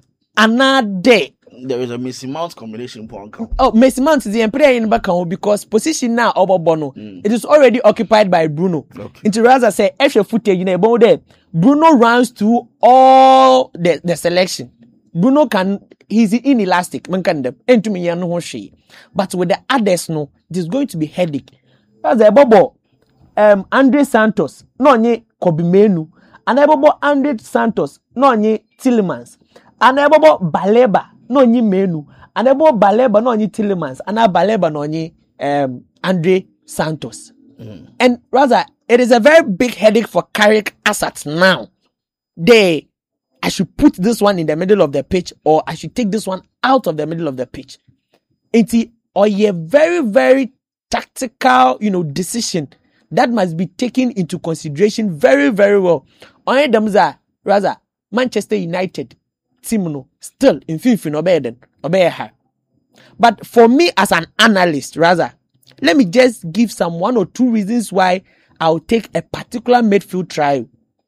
Another there is a Mason Mount combination for Uncle. Oh, Mason Mount is the emperor in back because position now over Bono. Mm. It is already occupied by Bruno. Okay. Into rather say extra footage in a ball there. Bruno runs through all the, the selection. Bruno can he's inelastic. Man can the into me no she. But with the others no, it is going to be headache. That's a bobo. Um Andre Santos, no nye Kobe Menu. And a bobo Andre Santos, no nye Tielemans. And a bobo Baleba. No ni Menu, and about Baleba no ni Tielemans, and a Baleba no ni um Andre Santos. Mm. And rather, it is a very big headache for Carrick assets now. They, I should put this one in the middle of the pitch, or I should take this one out of the middle of the pitch. It's or a very, very tactical, you know, decision that must be taken into consideration very, very well. On them rather Manchester United. Team no still in fifth no better than her. But for me as an analyst, rather, let me just give some one or two reasons why I'll take a particular midfield trio.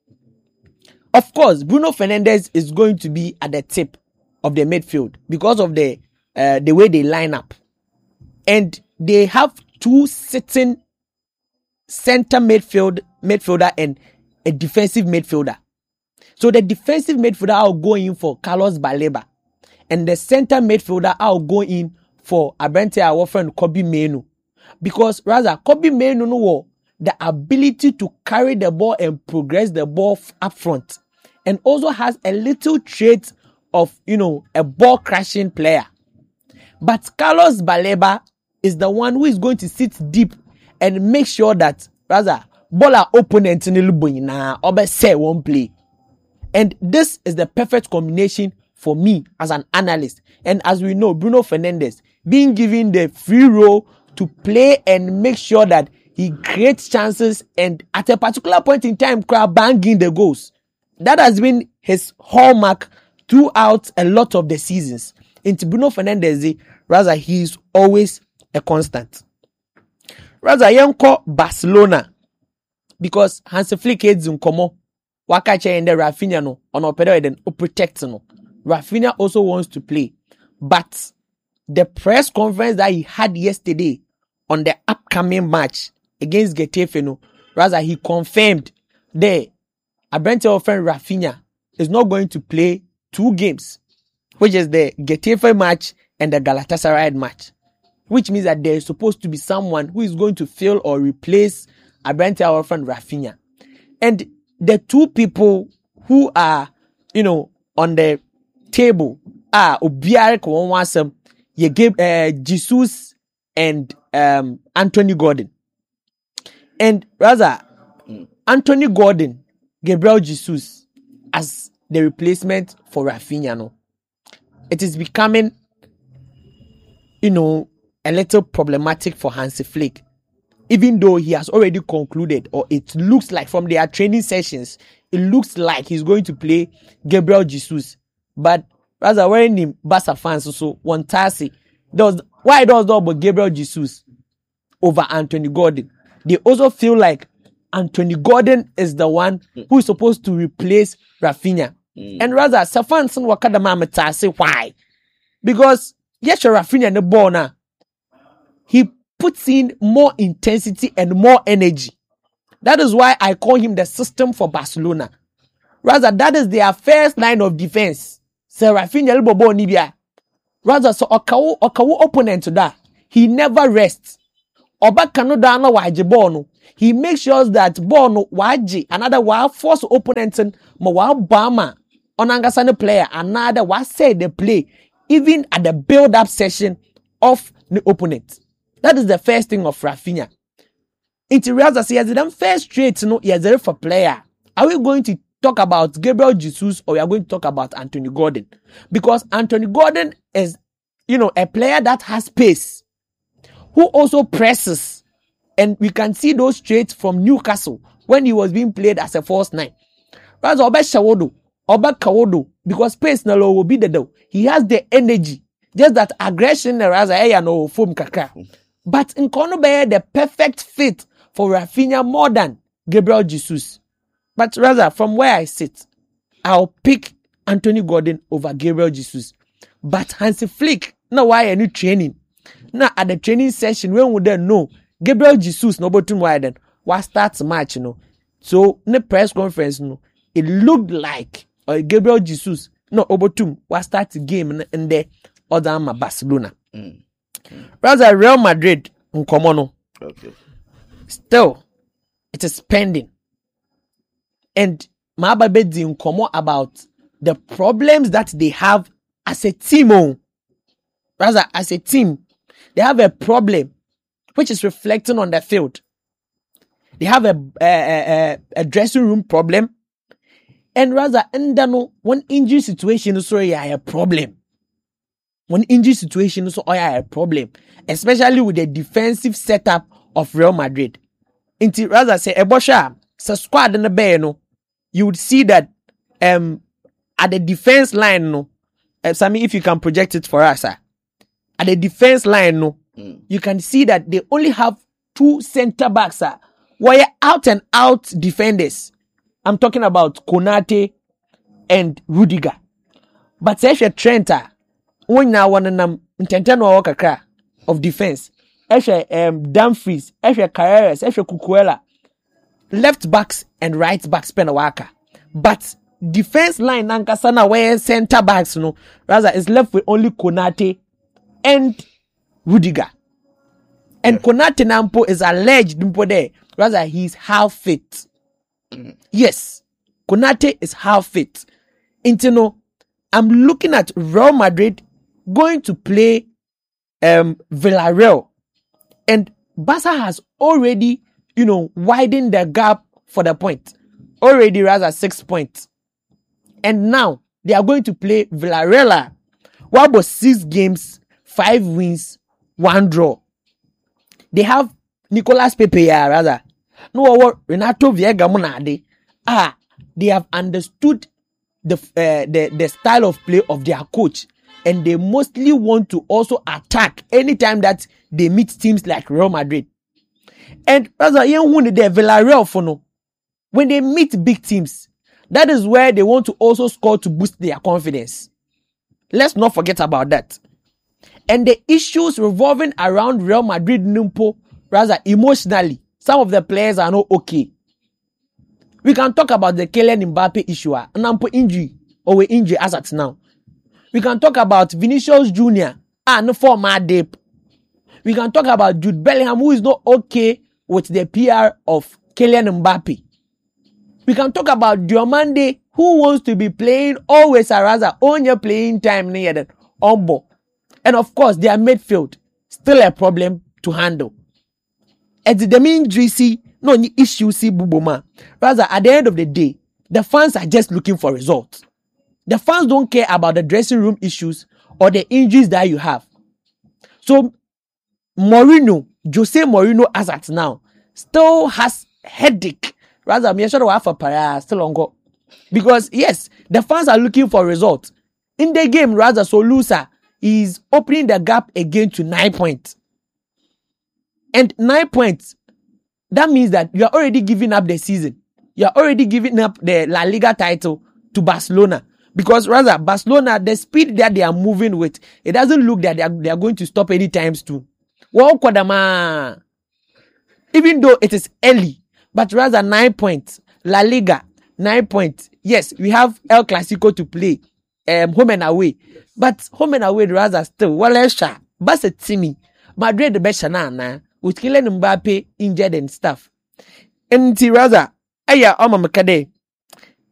Of course, Bruno Fernandes is going to be at the tip of the midfield because of the uh, the way they line up, and they have two sitting center midfield midfielder and a defensive midfielder. So the defensive midfielder I'll go in for Carlos Baleba. And the center midfielder I'll go in for Abrante our friend Kobe Menu. Because rather, Kobe Menu no the ability to carry the ball and progress the ball up front. And also has a little trait of, you know, a ball crashing player. But Carlos Baleba is the one who is going to sit deep and make sure that, rather, baller opponent in the Lubina or say one play. And this is the perfect combination for me as an analyst. And as we know, Bruno Fernandes being given the free role to play and make sure that he creates chances and at a particular point in time, crowd banging the goals. That has been his hallmark throughout a lot of the seasons. Into Bruno Fernandes, rather, he is always a constant. Rather, Yanko Barcelona, because Hansi Flick heads in Como. Wakache and the Rafinha no on opera then protect no. Rafinha also wants to play. But the press conference that he had yesterday on the upcoming match against Getafe no, rather he confirmed the Abrante friend Rafinha is not going to play two games, which is the Getafe match and the Galatasaray match. Which means that there is supposed to be someone who is going to fill or replace Abrante our friend Rafinha. And the two people who are, you know, on the table are Obiare Kwonwasem you gave uh, Jesus and um, Anthony Gordon. And rather, mm. Anthony Gordon, Gabriel Jesus as the replacement for Rafinha. No? It is becoming, you know, a little problematic for Hansi Flick. Even though he has already concluded, or it looks like from their training sessions, it looks like he's going to play Gabriel Jesus. But rather, when him Barca fans also want to say, does why does that about Gabriel Jesus over Anthony Gordon? They also feel like Anthony Gordon is the one who is supposed to replace Rafinha. Mm. And rather, Safanson Wakadama Meta say why? Because yes, Rafinha the ball now. He puts in more intensity and more energy. That is why I call him the system for Barcelona. Rather, that is their first line of defense. So Rafinha Bobo Nibia. Rather, so Okawu Okawu opponent to that. He never rests. Oba Kanoda na waje ball. He makes sure that ball no waje another wa force opponent ma wa bama onangasane player another wa say the play even at the build up session of the opponent. That is the first thing of Rafinha. Interiors as he has done first straight, you know, he has a for player. Are we going to talk about Gabriel Jesus or we are going to talk about Anthony Gordon? Because Anthony Gordon is, you know, a player that has pace, who also presses. And we can see those traits from Newcastle when he was being played as a false nine. Rather, Oba Shawodo, Oba Kawodo, because pace na lo will be the do. He has the energy. Just that aggression, rather, eh, no foam kaka. But in Konobe, the perfect fit for Rafinha more than Gabriel Jesus. But rather, from where I sit, I'll pick Anthony Gordon over Gabriel Jesus. But Hansi Flick, now why any training? Now at the training session, when would they know Gabriel Jesus no bottom why then? What starts match, you know? So in the press conference, you know, it looked like uh, Gabriel Jesus no obotum what start the game in the other Barcelona. Mm. Rather, Real Madrid, nkomo. Okay. Still, it is pending. And Mababedi nkomo about the problems that they have as a team. Rather, as a team, they have a problem which is reflecting on the field. They have a a, a, a dressing room problem. And rather, endano one injury situation is sorry a problem. One injury situation is a problem, especially with the defensive setup of Real Madrid. Inti rather say Ebosha, sa squad in the bay, no, you would see that um at the defense line, no, uh, Sammy, if you can project it for us, uh, at the defense line, no, mm. you can see that they only have two center backs, uh, were out and out defenders. I'm talking about Konate and Rudiger. But say a Trenta. When now one of them intended no of defense, Eshe um Dumfries, Eshe Carreras, Eshe Cucuella, left backs and right backs penawaka. But defense line nankasana where center backs no rather is left with only Konate and Rudiger. And Konate Nampo is alleged Mpo there. Rather he's half fit. Mm. Yes, Konate is half fit. Intino, I'm looking at Real Madrid going to play um, Villarreal. And Barca has already, you know, widened the gap for the point. Already rather six points. And now they are going to play Villarreal. What about six games, five wins, one draw? They have Nicolas Pepe, rather. No, what Renato Viega Monade. Ah, they have understood the, uh, the, the style of play of their coach. And they mostly want to also attack anytime that they meet teams like Real Madrid. And rather, when they Villarreal for no, when they meet big teams, that is where they want to also score to boost their confidence. Let's not forget about that. And the issues revolving around Real Madrid Numpo, rather emotionally, some of the players are not okay. We can talk about the Kylian Mbappe issue, Nampo injury, or injury as at now. We can talk about Vinicius Junior and no former dip. We can talk about Jude Bellingham, who is not okay with the P R of Kylian Mbappe. We can talk about Diomande, who wants to be playing always, or rather, on your playing time near that Ombo. And of course, their midfield, still a problem to handle. At the injury, see, no issue, see, Buboma. Rather, at the end of the day, the fans are just looking for results. The fans don't care about the dressing room issues or the injuries that you have. So, Mourinho, Jose Mourinho, as at now, still has headache. Rather, I'm sure have a para still on go. Because, yes, the fans are looking for results. In the game, rather, so Lusa is opening the gap again to nine points. And nine points, that means that you are already giving up the season. You are already giving up the La Liga title to Barcelona. Because rather, Barcelona, the speed that they are moving with, it doesn't look that they are, they are going to stop anytime soon. Wow, Kodama. Even though it is early, but rather nine points. La Liga, nine points. Yes, we have El Clasico to play, um, home and away. But home and away, rather still, well, sure. But it's Timmy. Madrid, the best na with Kylian Mbappe injured and stuff. And rather, aya, Oma Makade.